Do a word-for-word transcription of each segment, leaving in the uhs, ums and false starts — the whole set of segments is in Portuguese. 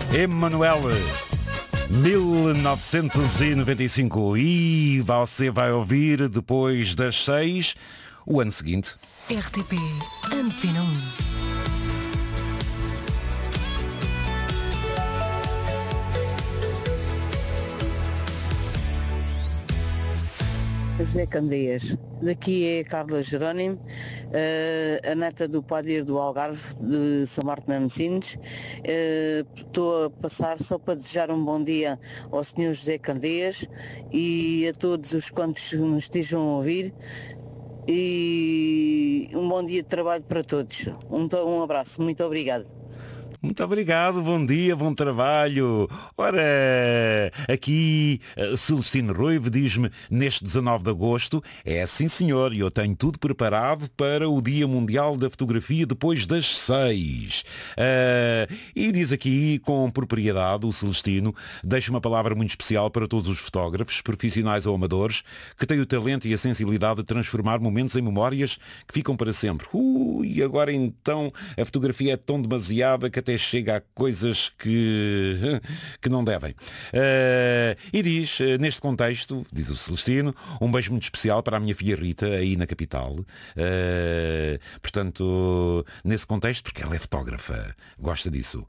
Emanuele, mil novecentos e noventa e cinco. E você vai ouvir depois das seis, o ano seguinte. R T P Antena um. José Candeias, daqui é Carla Jerónimo, uh, a neta do Padir do Algarve, de São Martin de Messines. Uh, estou a passar só para desejar um bom dia ao senhor José Candeias e a todos os quantos nos estejam a ouvir, e um bom dia de trabalho para todos. Um, um abraço, muito obrigado. Muito obrigado, bom dia, bom trabalho. Ora, aqui Celestino Ruivo diz-me, neste dezanove de agosto, é sim senhor, e eu tenho tudo preparado para o Dia Mundial da Fotografia depois das seis. Uh, e diz aqui, com propriedade, o Celestino, deixa uma palavra muito especial para todos os fotógrafos, profissionais ou amadores, que têm o talento e a sensibilidade de transformar momentos em memórias que ficam para sempre. Uh, e agora então a fotografia é tão demasiada que até chega a coisas que, que não devem. Uh, e diz, uh, neste contexto, diz o Celestino, um beijo muito especial para a minha filha Rita, aí na capital. Uh, portanto, nesse contexto, porque ela é fotógrafa, gosta disso.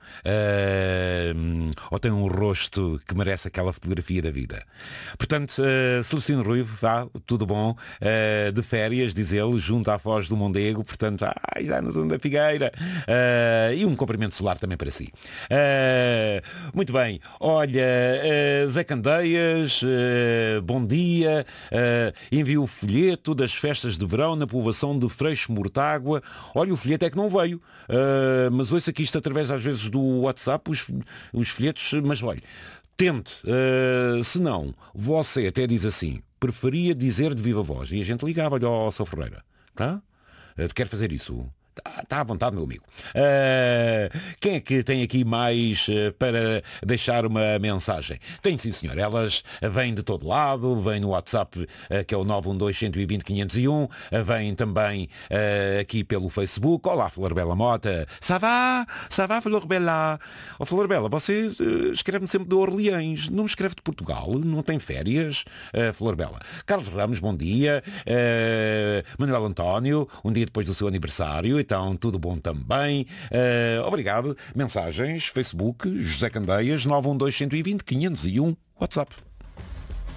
Uh, ou tem um rosto que merece aquela fotografia da vida. Portanto, uh, Celestino Ruivo, vá, tudo bom, uh, de férias, diz ele, junto à Foz do Mondego, portanto, ai, já na zona da Figueira. Uh, e um cumprimento solar também para si. Uh, muito bem. Olha, uh, Zé Candeias, uh, bom dia. Uh, envio o folheto das festas de verão na povoação de Freixo Mortágua. Olha, o folheto é que não veio. Uh, mas ouço aqui isto através, às vezes, do WhatsApp, os, os folhetos, mas olha, tente. Uh, se não, você até diz assim, preferia dizer de viva voz. E a gente ligava, olha, ao São Ferreira. Tá? Uh, quer fazer isso? Está à vontade, meu amigo. Uh, quem é que tem aqui mais uh, para deixar uma mensagem? Tem, sim, senhor. Elas vêm de todo lado, vêm no WhatsApp, uh, que é o nove um dois, um dois zero, quinhentos e um, uh, vêm também uh, aqui pelo Facebook. Olá, Flor Bela Mota. Ça va? Ça va, Flor Bela? Oh, Flor Bela, você uh, escreve-me sempre de Orleães, não me escreve de Portugal, não tem férias, uh, Flor Bela. Carlos Ramos, bom dia. Uh, Manuel António, um dia depois do seu aniversário. Então, tudo bom também. Uh, obrigado. Mensagens, Facebook, José Candeias, nove um dois, um dois zero, quinhentos e um, WhatsApp.